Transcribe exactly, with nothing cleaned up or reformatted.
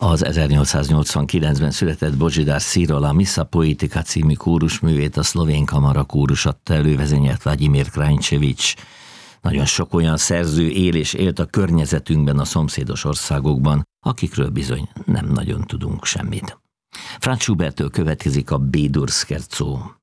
Az ezernyolcszáznyolcvankilencben született Božidar Cyril a Missa Poetica című kórusművét a szlovén kamara kórus adta elő, vezényelt Vladimir Krajnčević. Nagyon sok olyan szerző él és élt a környezetünkben, a szomszédos országokban, akikről bizony nem nagyon tudunk semmit. Franz Schuberttől következik a B-dur scherzo.